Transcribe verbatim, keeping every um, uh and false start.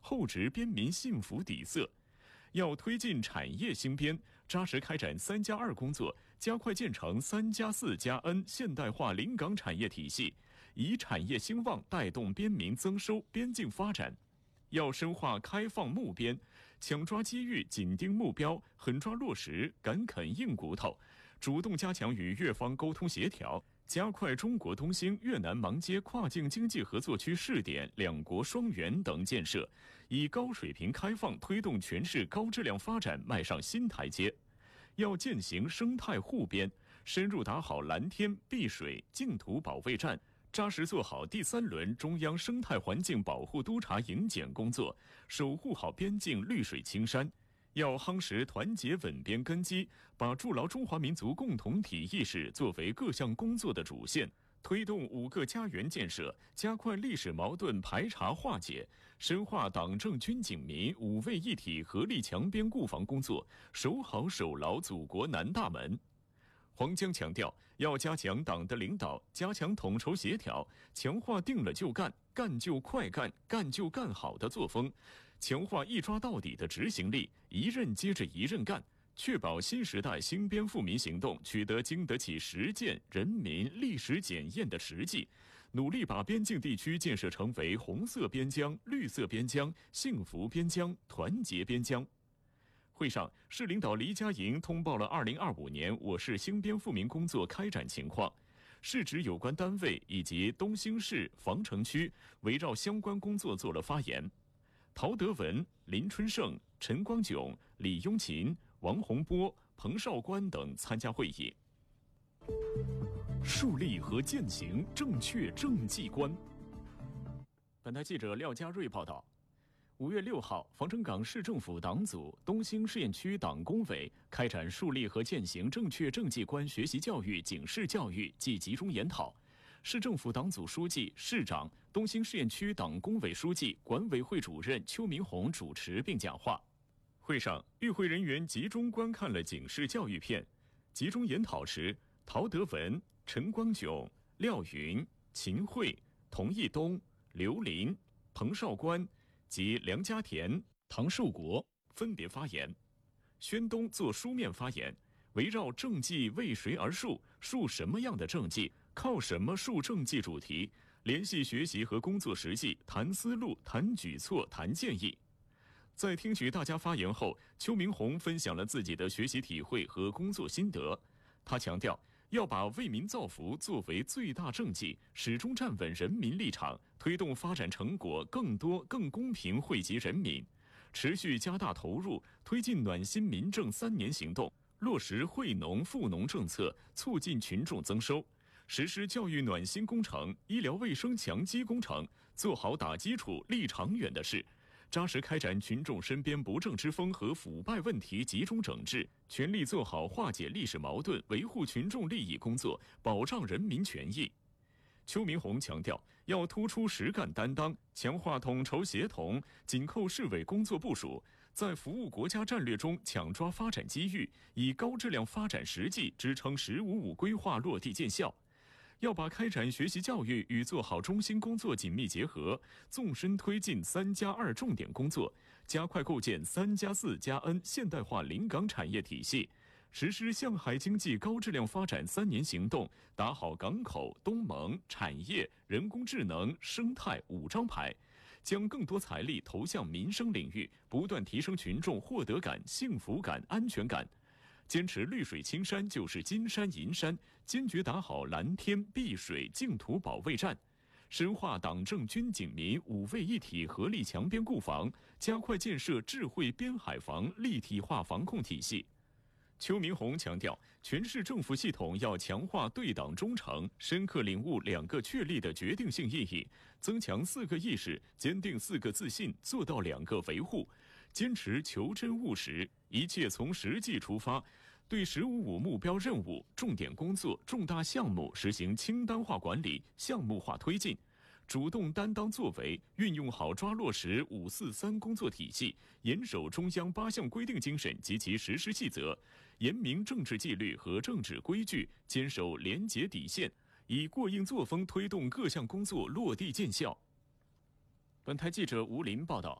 厚植边民幸福底色。要推进产业兴编，扎实开展三加二工作，加快建成三加四加 N 现代化临港产业体系，以产业兴旺带动边民增收、边境发展。要深化开放目边，抢抓机遇，紧盯目标，狠抓落实，敢啃硬骨头，主动加强与越方沟通协调，加快中国东兴越南芒街跨境经济合作区试点、两国双园等建设，以高水平开放推动全市高质量发展迈上新台阶。要践行生态护边，深入打好蓝天、碧水、净土保卫战，扎实做好第三轮中央生态环境保护督察营检工作，守护好边境绿水青山。要夯实团结稳边根基，把筑牢中华民族共同体意识作为各项工作的主线，推动五个家园建设，加快历史矛盾排查化解，深化党政军警民五位一体合力强边固防工作，守好守牢祖国南大门。黄江强调，要加强党的领导，加强统筹协调，强化定了就干、干就快干、干就干好的作风，强化一抓到底的执行力，一任接着一任干，确保新时代兴边富民行动取得经得起实践、人民历史检验的实际，努力把边境地区建设成为红色边疆、绿色边疆、幸福边疆、团结边疆。会上，市领导黎家营通报了二零二五年我市兴边富民工作开展情况，市指有关单位以及东兴市、防城区围绕相关工作做了发言。陶德文、林春盛、陈光炯、李雍琴、王洪波、彭绍官等参加会议。树立和践行正确政绩观。本台记者廖家瑞报道。五月六号，防城港市政府党组东兴试验区党工委开展树立和践行正确政绩观学习教育警示教育暨集中研讨。市政府党组书记、市长、东兴试验区党工委书记、管委会主任邱明红主持并讲话。会上，与会人员集中观看了警示教育片。集中研讨时，陶德文、陈光炯、廖云、秦慧、童义东、刘林、彭绍官及梁家田、唐树国分别发言。宣东做书面发言，围绕政绩为谁而树、树什么样的政绩、靠什么树政绩主题，联系学习和工作实际，谈思路、谈举措、谈建议。在听取大家发言后，邱明红分享了自己的学习体会和工作心得。他强调，要把为民造福作为最大政绩，始终站稳人民立场，推动发展成果更多、更公平惠及人民，持续加大投入，推进暖心民政三年行动，落实惠农富农政策，促进群众增收，实施教育暖心工程、医疗卫生强基工程，做好打基础、立长远的事。扎实开展群众身边不正之风和腐败问题集中整治，全力做好化解历史矛盾、维护群众利益工作，保障人民权益。邱明红强调，要突出实干担当，强化统筹协同，紧扣市委工作部署，在服务国家战略中抢抓发展机遇，以高质量发展实际支撑“十五五”规划落地见效。要把开展学习教育与做好中心工作紧密结合，纵深推进三加二重点工作，加快构建三加四加 N 现代化临港产业体系，实施向海经济高质量发展三年行动，打好港口、东盟、产业、人工智能、生态五张牌，将更多财力投向民生领域，不断提升群众获得感、幸福感、安全感。坚持绿水青山就是金山银山，坚决打好蓝天、碧水、净土保卫战，深化党政军警民五位一体合力强边固防，加快建设智慧边海防立体化防控体系。邱明红强调，全市政府系统要强化对党忠诚，深刻领悟两个确立的决定性意义，增强四个意识，坚定四个自信，做到两个维护，坚持求真务实，一切从实际出发，对“十五五”目标任务、重点工作、重大项目实行清单化管理、项目化推进，主动担当作为，运用好抓落实“五四三”工作体系，严守中央八项规定精神及其实施细则，严明政治纪律和政治规矩，坚守廉洁底线，以过硬作风推动各项工作落地见效。本台记者吴林报道。